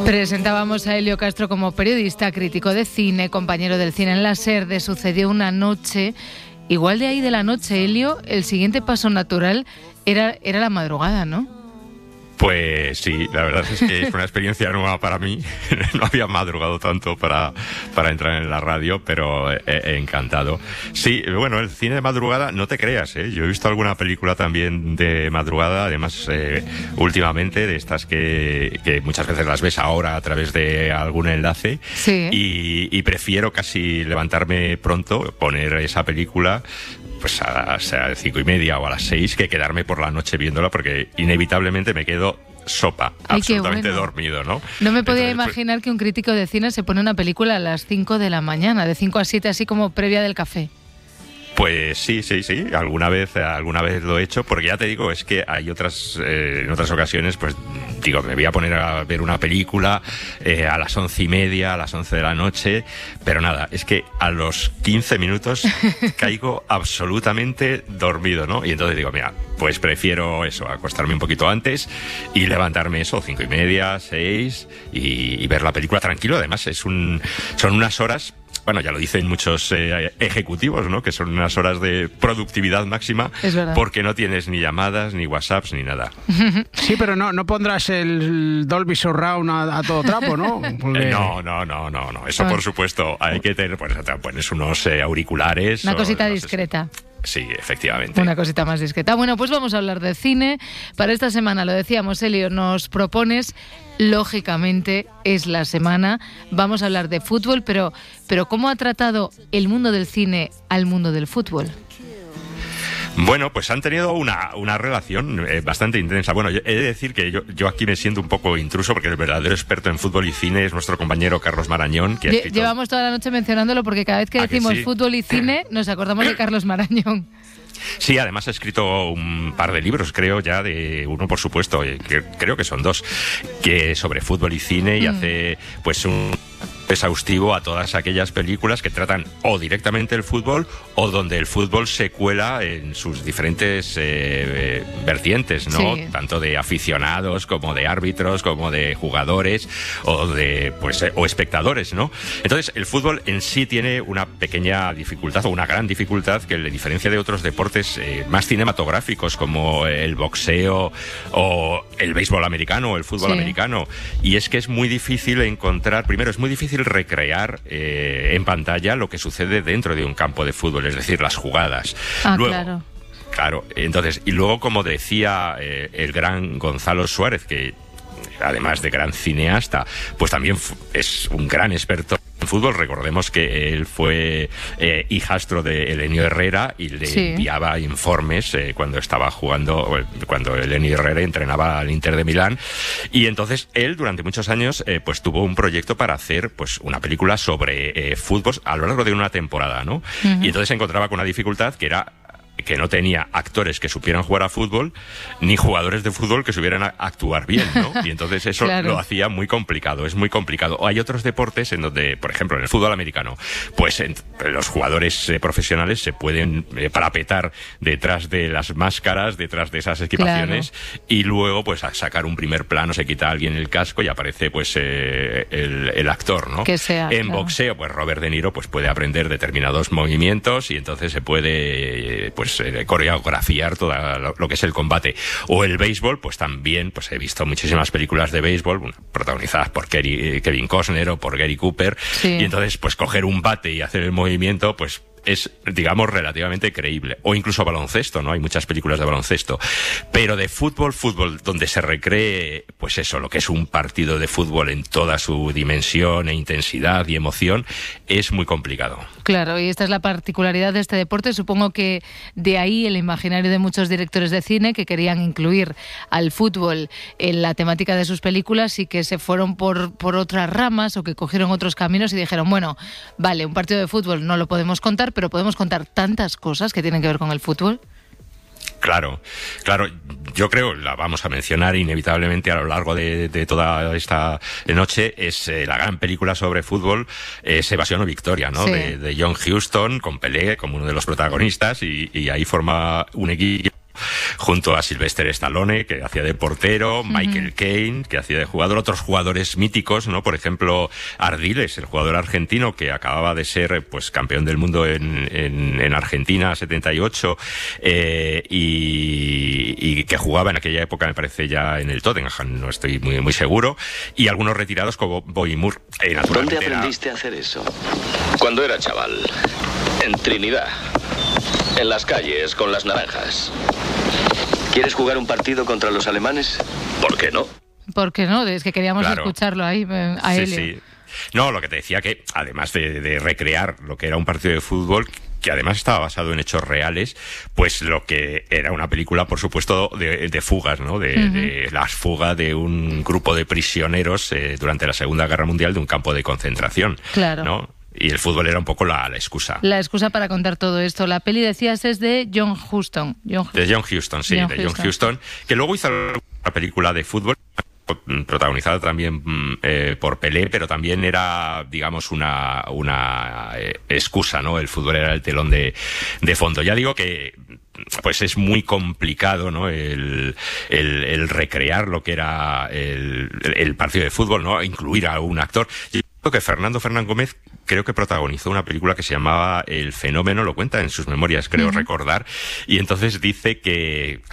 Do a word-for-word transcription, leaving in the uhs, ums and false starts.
Presentábamos a Elio Castro como periodista, crítico de cine, compañero del cine en la SER de Sucedió una noche. Igual de ahí de la noche, Elio, el siguiente paso natural era, era la madrugada, ¿no? Pues sí, la verdad es que es una experiencia nueva para mí. No había madrugado tanto para, para entrar en la radio, pero he, he encantado. Sí, bueno, el cine de madrugada, no te creas, ¿eh? Yo he visto alguna película también de madrugada, además, eh, últimamente, de estas que, que muchas veces las ves ahora a través de algún enlace. Sí. Y, y prefiero casi levantarme pronto, poner esa película pues a las cinco y media o a las seis, que quedarme por la noche viéndola, porque inevitablemente me quedo sopa, Ay, absolutamente bueno. dormido, ¿no? No me podía Entonces, imaginar que un crítico de cine se pone una película a las cinco de la mañana, de cinco a siete, así como previa del café. Pues sí, sí, sí, alguna vez, alguna vez lo he hecho, porque ya te digo, es que hay otras, eh, en otras ocasiones, pues digo, me voy a poner a ver una película eh, a las once y media, a las once de la noche, pero nada, es que a los quince minutos caigo absolutamente dormido, ¿no? Y entonces digo, mira, pues prefiero eso, acostarme un poquito antes y levantarme eso, cinco y media, seis, y, y ver la película tranquilo. Además, es un, son unas horas. Bueno, ya lo dicen muchos eh, ejecutivos, ¿no? Que son unas horas de productividad máxima, es verdad, porque no tienes ni llamadas, ni WhatsApps, ni nada. Sí, pero no, no pondrás el Dolby Surround a, a todo trapo, ¿no? Porque... Eh, no, no, no, no, no. Eso, ah. por supuesto, hay que tener, pues, te pones unos eh, auriculares. Una o, cosita no discreta. Sé si... Sí, efectivamente. Una cosita más discreta. Bueno, pues vamos a hablar de cine. Para esta semana, lo decíamos, Elio, nos propones, lógicamente, es la semana. Vamos a hablar de fútbol, pero, pero ¿cómo ha tratado el mundo del cine al mundo del fútbol? Bueno, pues han tenido una, una relación eh, bastante intensa. Bueno, yo, he de decir que yo, yo aquí me siento un poco intruso, porque el verdadero experto en fútbol y cine es nuestro compañero Carlos Marañón. Que ha escrito... Llevamos toda la noche mencionándolo, porque cada vez que ¿Ah, decimos que sí? fútbol y cine nos acordamos de Carlos Marañón. Sí, además ha escrito un par de libros, creo, ya de uno, por supuesto, que creo que son dos, que sobre fútbol y cine, y mm. hace pues un exhaustivo a todas aquellas películas que tratan o directamente el fútbol o donde el fútbol se cuela en sus diferentes eh, vertientes, ¿no? Sí. Tanto de aficionados como de árbitros, como de jugadores o de pues eh, o espectadores, ¿no? Entonces, el fútbol en sí tiene una pequeña dificultad o una gran dificultad que le diferencia de otros deportes eh, más cinematográficos, como el boxeo o el béisbol americano o el fútbol sí. americano, y es que es muy difícil encontrar, primero es muy difícil recrear eh, en pantalla lo que sucede dentro de un campo de fútbol, es decir, las jugadas. Ah, luego, claro. Claro, entonces, y luego, como decía eh, el gran Gonzalo Suárez, que además de gran cineasta, pues también es un gran experto en fútbol. Recordemos que él fue eh, hijastro de Elenio Herrera y le sí. enviaba informes eh, cuando estaba jugando, cuando Elenio Herrera entrenaba al Inter de Milán, y entonces él durante muchos años eh, pues tuvo un proyecto para hacer pues una película sobre eh, fútbol a lo largo de una temporada, ¿no? Uh-huh. Y entonces se encontraba con una dificultad que era que no tenía actores que supieran jugar a fútbol, ni jugadores de fútbol que supieran a actuar bien, ¿no? Y entonces eso claro. lo hacía muy complicado, es muy complicado. O hay otros deportes en donde, por ejemplo, en el fútbol americano, pues en, los jugadores eh, profesionales se pueden eh, parapetar detrás de las máscaras, detrás de esas equipaciones, claro. y luego, pues, a sacar un primer plano, se quita a alguien el casco y aparece, pues, eh, el, el actor, ¿no? Que sea, en claro. boxeo, pues, Robert De Niro, pues, puede aprender determinados movimientos y entonces se puede, eh, pues, Pues, eh, coreografiar todo lo, lo que es el combate. O el béisbol, pues también pues he visto muchísimas películas de béisbol, bueno, protagonizadas por Kerry, Kevin Costner o por Gary Cooper, sí. y entonces pues coger un bate y hacer el movimiento, pues es, digamos, relativamente creíble. O incluso baloncesto, ¿no? Hay muchas películas de baloncesto. Pero de fútbol, fútbol, donde se recree, pues eso, lo que es un partido de fútbol en toda su dimensión e intensidad y emoción, es muy complicado. Claro, y esta es la particularidad de este deporte. Supongo que de ahí el imaginario de muchos directores de cine que querían incluir al fútbol en la temática de sus películas y que se fueron por, por otras ramas o que cogieron otros caminos y dijeron, bueno, vale, un partido de fútbol no lo podemos contar, pero podemos contar tantas cosas que tienen que ver con el fútbol. Claro, claro, yo creo, la vamos a mencionar inevitablemente a lo largo de, de toda esta noche, es eh, la gran película sobre fútbol, es Evasión o Victoria, ¿no? Sí. De, de John Huston, con Pelé como uno de los protagonistas, y, y ahí forma un equipo junto a Sylvester Stallone, que hacía de portero, uh-huh. Michael Caine, que hacía de jugador, otros jugadores míticos, ¿no? Por ejemplo, Ardiles, el jugador argentino que acababa de ser pues campeón del mundo en, en, en Argentina, setenta y ocho, eh, y, y que jugaba en aquella época, me parece, ya en el Tottenham, no estoy muy, muy seguro, y algunos retirados como Bobby Moore. Eh, ¿Dónde aprendiste era... a hacer eso? Cuando era chaval, en Trinidad, en las calles, con las naranjas. ¿Quieres jugar un partido contra los alemanes? ¿Por qué no? ¿Por qué no? Es que queríamos claro. escucharlo ahí, a sí, Helio. Sí. No, lo que te decía que, además de, de recrear lo que era un partido de fútbol, que además estaba basado en hechos reales, pues lo que era una película, por supuesto, de, de fugas, ¿no? De, uh-huh. de la fuga de un grupo de prisioneros eh, durante la Segunda Guerra Mundial de un campo de concentración. Claro. ¿No? Y el fútbol era un poco la, la excusa. La excusa para contar todo esto. La peli, decías, es de John Huston. John de John Huston, sí, John de Huston. John Huston, que luego hizo una película de fútbol protagonizada también eh, por Pelé, pero también era, digamos, una, una eh, excusa, ¿no? El fútbol era el telón de, de fondo. Ya digo que pues es muy complicado, ¿no? El, el, el recrear lo que era el, el partido de fútbol, ¿no? Incluir a un actor. Yo creo que Fernando Fernán Gómez creo que protagonizó una película que se llamaba El Fenómeno, lo cuenta en sus memorias, creo uh-huh. recordar, y entonces dice que